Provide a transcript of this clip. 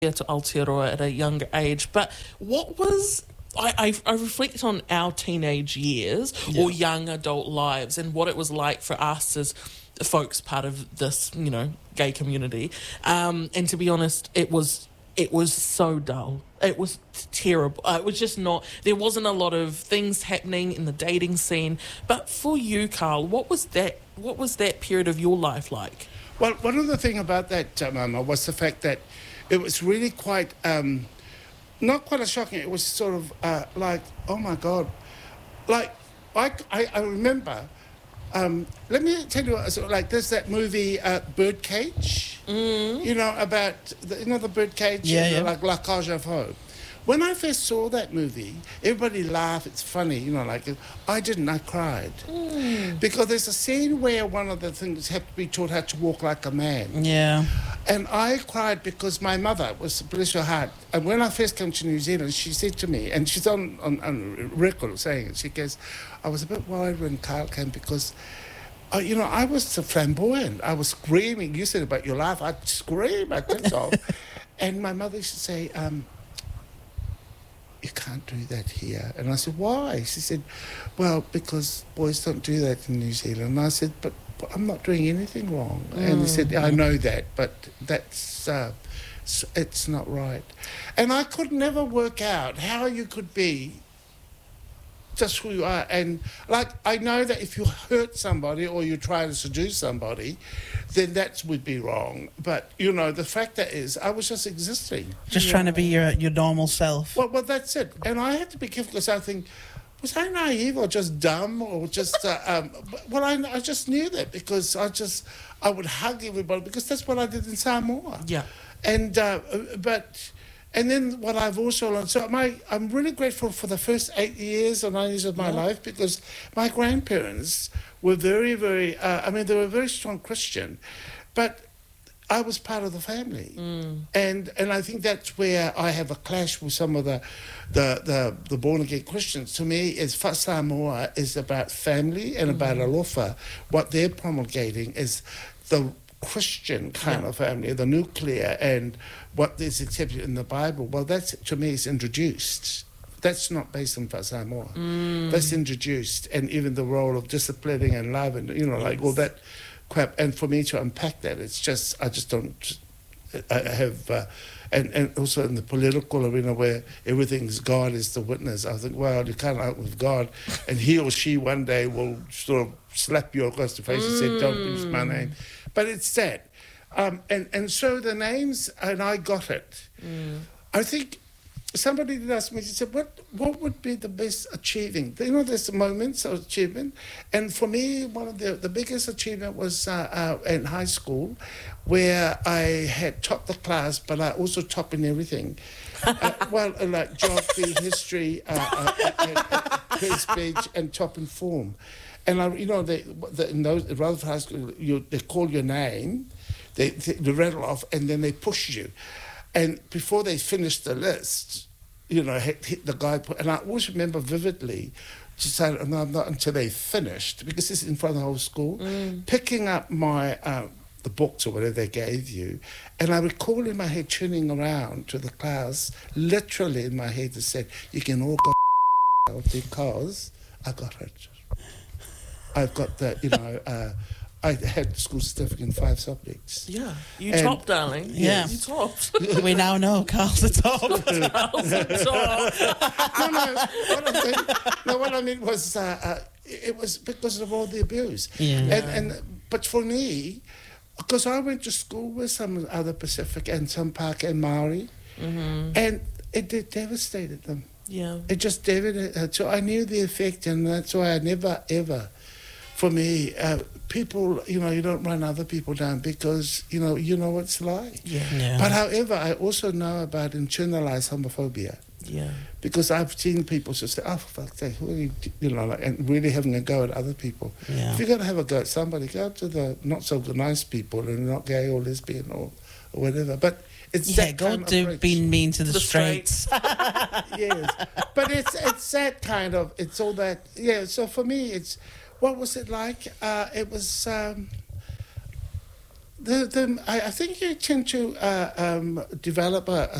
to Aotearoa at a younger age. But what was... I reflect on our teenage years or young adult lives and what it was like for us as folks part of this, gay community. And to be honest, it was so dull. It was terrible. It was just not... There wasn't a lot of things happening in the dating scene. But for you, Carl, what was that period of your life like? Well, one of the things about that, Mama, was the fact that it was really quite... not quite as shocking. It was sort of like, oh my God. Like, I remember, let me tell you, like, there's that movie, Birdcage, about, the Birdcage, like La Cage aux Folles. When I first saw that movie, everybody laughed, it's funny, I didn't, I cried. Because there's a scene where one of the things have to be taught how to walk like a man. Yeah. And I cried because my mother was, bless her heart, and when I first came to New Zealand, she said to me, and she's on record saying it, she goes, I was a bit worried when Carl came because, I was so flamboyant. I was screaming. You said about your laugh, I'd scream, I couldn't stop. And my mother used to say, you can't do that here. And I said, why? She said, well, because boys don't do that in New Zealand. And I said, but I'm not doing anything wrong. And he said, I know that, but that's, it's not right. And I could never work out how you could be just who you are. And, I know that if you hurt somebody or you try to seduce somebody, then that would be wrong. But, the fact that is, I was just existing. Just trying to be your normal self. Well, that's it. And I had to be careful because I think, was I naive or just dumb or just... I just knew that because I would hug everybody because that's what I did in Samoa. Yeah. And, and then what I've also learned... So I'm really grateful for the first 8 years or 9 years of my life because my grandparents were very, very... they were very strong Christian, but I was part of the family. And I think that's where I have a clash with some of the born-again Christians. To me, Samoa is about family and about alofa. What they're promulgating is the Christian kind of family, the nuclear, and what is accepted in the Bible. Well, that's, to me, is introduced. That's not based on Samoa. That's introduced. And even the role of disciplining and love and, all that crap. And for me to unpack that, it's just, I just don't... I have... and also in the political arena where everything's God is the witness. I think, well, you can't out with God, and he or she one day will sort of slap you across the face and say, don't use my name. But it's that. And so the names, and I got it. I think somebody did ask me, she said, what would be the best achieving? There's moments of achievement. And for me, one of the biggest achievement was in high school, where I had topped the class, but I also topped in everything. Like geography, history, speech, and top in form. And in those Rutherford High School, they call your name, they rattle off, and then they push you. And before they finished the list, hit the guy. And I always remember vividly, just saying, no, not until they finished, because this is in front of the whole school, picking up my the books or whatever they gave you, and I recall in my head turning around to the class, literally in my head, that said, you can all go because I got it. I've got the, I had school certificate in 5 subjects. Yeah. You topped, darling. Yeah. You topped. We now know Carl's the top. Carl's the top. What I mean was, it was because of all the abuse. Yeah. But for me, because I went to school with some other Pacific and some Pākehā and Maori, and it devastated them. Yeah. It just devastated. So I knew the effect, and that's why I never, ever... For me, people, you don't run other people down because, you know what it's like. Yeah. But however, I also know about internalized homophobia. Yeah. Because I've seen people just say, oh, for fuck's sake, and really having a go at other people. Yeah. If you're going to have a go at somebody, go to the not so nice people and not gay or lesbian or whatever. But it's that go kind to of being mean to the straights. Yes. But it's that kind of, it's all that, yeah. So for me, it's, what was it like? It was I think you tend to develop a